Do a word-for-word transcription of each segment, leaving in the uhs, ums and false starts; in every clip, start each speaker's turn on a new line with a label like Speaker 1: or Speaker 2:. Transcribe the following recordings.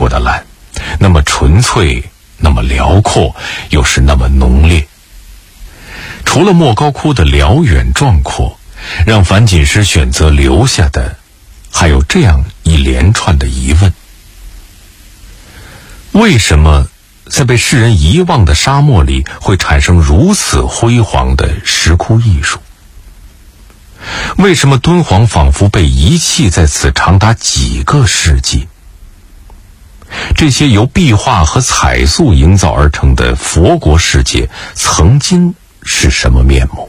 Speaker 1: 过的蓝，那么纯粹，那么辽阔，又是那么浓烈。除了莫高窟的辽远壮阔，让樊锦诗选择留下的还有这样一连串的疑问：为什么在被世人遗忘的沙漠里会产生如此辉煌的石窟艺术？为什么敦煌仿佛被遗弃在此长达几个世纪？这些由壁画和彩塑营造而成的佛国世界曾经是什么面目？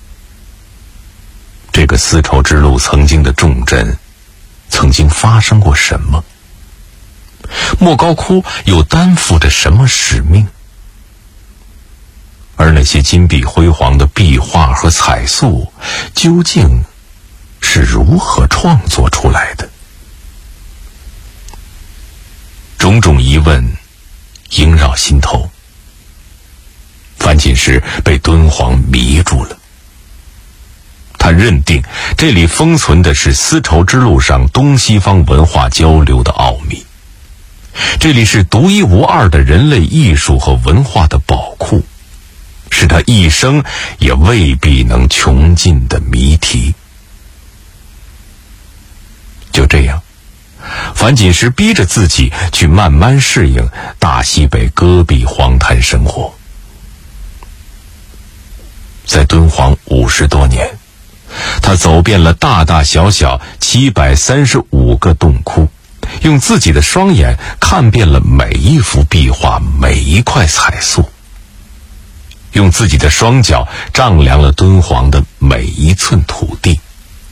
Speaker 1: 这个丝绸之路曾经的重镇曾经发生过什么？莫高窟又担负着什么使命？而那些金碧辉煌的壁画和彩塑究竟是如何创作出来的？种种疑问萦绕心头，樊锦诗被敦煌迷住了。他认定这里封存的是丝绸之路上东西方文化交流的奥秘，这里是独一无二的人类艺术和文化的宝库，是他一生也未必能穷尽的谜题。就这样，樊锦诗逼着自己去慢慢适应大西北戈壁荒滩生活。在敦煌五十多年，他走遍了大大小小七百三十五个洞窟，用自己的双眼看遍了每一幅壁画，每一块彩塑，用自己的双脚丈量了敦煌的每一寸土地。